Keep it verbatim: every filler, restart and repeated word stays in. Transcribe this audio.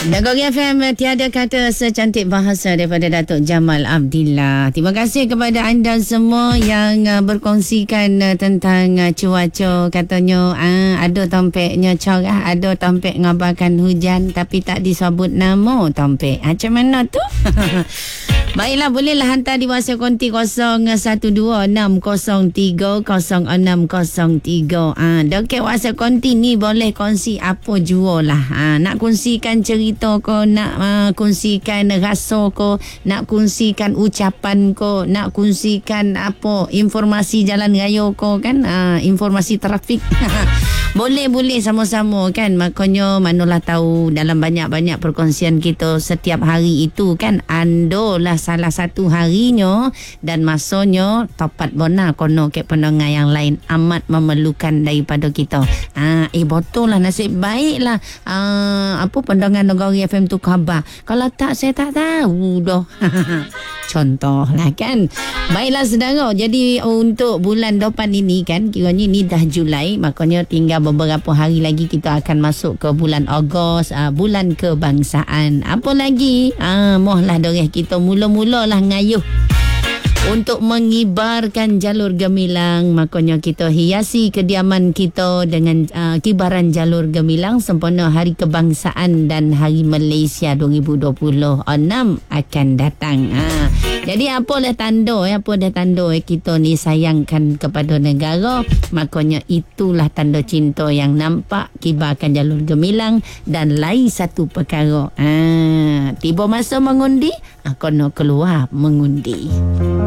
Nagori F M, tiada kata secantik bahasa daripada Datuk Jamal Abdillah. Terima kasih kepada anda semua yang uh, berkongsikan uh, tentang uh, cuaca. Katanya uh, ada tompeknya cerah, ada tompek ngabarkan hujan, tapi tak disebut nama tompek. Macam mana tu? Baiklah, bolehlah hantar di WhatsApp konti kosong satu dua enam kosong tiga kosong enam kosong tiga. Ah, dekat WhatsApp konti ni boleh kongsi apa jua lah. Ah, nak kongsikan cerita ko, nak uh, kongsikan rasa ko, nak kongsikan ucapan ko, nak kongsikan apa informasi jalan raya ko kan, ah, informasi trafik. Boleh-boleh sama-sama kan. Makanya manalah tahu dalam banyak-banyak perkongsian kita setiap hari itu kan, andolah salah satu harinya dan masanya tepat benar kono ke pendengar yang lain amat memerlukan daripada kita. Ah, eh betul lah, nasib baik lah ah, apa pendengar Nagori F M tu khabar. Kalau tak, saya tak tahu dah. Contoh lah kan. Baiklah saudara, jadi untuk bulan depan ini kan, kiranya ni dah Julai, makanya tinggal beberapa hari lagi kita akan masuk ke bulan Ogos, uh, bulan kebangsaan. Apa lagi? Ah, mohlah doreh kita mula-mula lah ngayuh untuk mengibarkan jalur gemilang. Makanya kita hiasi kediaman kita dengan uh, kibaran jalur gemilang sempena Hari Kebangsaan dan Hari Malaysia dua ribu dua puluh enam akan datang. Ha. Jadi apalah tanda eh, apa dah tanda eh, kita ni sayangkan kepada negara. Makanya itulah tanda cinta yang nampak, kibarkan jalur gemilang. Dan lain satu perkara, ha, tiba masa mengundi, kena keluar mengundi.